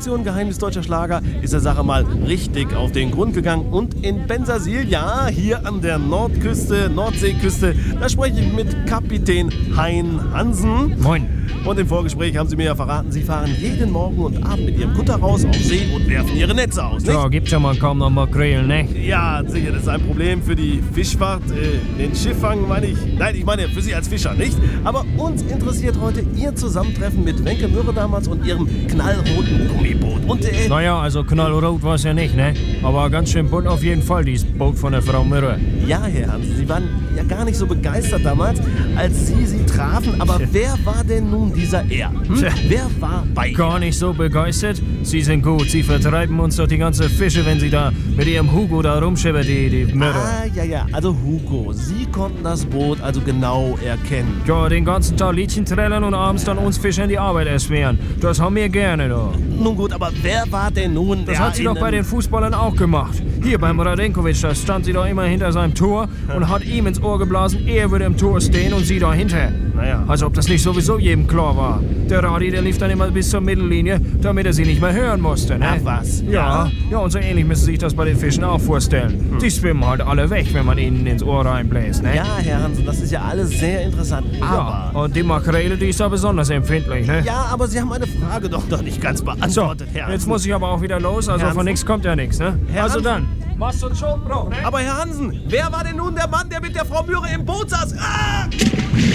Aktion Geheimnis deutscher Schlager ist der Sache mal richtig auf den Grund gegangen. Und in Bensersiel, ja, hier an der Nordseeküste, da spreche ich mit Kapitän Hein Hansen. Moin. Und im Vorgespräch haben Sie mir ja verraten, Sie fahren jeden Morgen und Abend mit Ihrem Kutter raus auf See und werfen Ihre Netze aus, nicht? Ja, gibt's ja mal kaum noch Makrelen, ne? Ja, sicher, das ist ein Problem für die Fischfahrt, den Schifffang meine ich. Nein, ich meine für Sie als Fischer, nicht? Aber uns interessiert heute Ihr Zusammentreffen mit Wenke Mürre damals und Ihrem knallroten Gummiboot. Und, Naja, also knallrot war's ja nicht, ne? Aber ganz schön bunt auf jeden Fall, dieses Boot von der Frau Mürre. Ja, Herr Hansen, Sie waren ja gar nicht so begeistert damals, als Sie trafen. Aber wer war denn nun dieser Er? Wer war bei Ihnen? Gar nicht so begeistert? Sie sind gut, Sie vertreiben uns doch die ganze Fische, wenn Sie da mit Ihrem Hugo da rumschippern, die Mürre. Ja, also Hugo, Sie konnten das Boot also genau erkennen. Ja, den ganzen Tag Liedchen trällern und abends dann uns Fischern die Arbeit erschweren. Das haben wir gerne, doch. Nun gut, aber wer war denn nun Das hat sie doch bei den Fußballern auch gemacht. Hier beim Radenkovic, da stand sie doch immer hinter seinem Tor und hat ihm ins Ohr geblasen, er würde im Tor stehen und sie dahinter. Naja. Als ob das nicht sowieso jedem klar war. Der Radi, der lief dann immer bis zur Mittellinie, damit er sie nicht mehr hören musste, ne? Ach was? Ja, und so ähnlich müssen Sie sich das bei den Fischen auch vorstellen. Die schwimmen halt alle weg, wenn man ihnen ins Ohr reinbläst, ne? Ja, Herr Hansen, das ist ja alles sehr interessant, aber... Ja, und die Makrele, die ist da besonders empfindlich, ne? Ja, aber Sie haben meine Frage doch nicht ganz So, beantwortet, Herr Hansen. jetzt muss ich aber auch wieder los, also Herr von Hansen. nichts kommt ja nichts, ne? Herr Also Hansen. dann, machst du schon, Bro, ne? Aber Herr Hansen, wer war denn nun der Mann, der mit der Frau Mürre im Boot saß? Ah!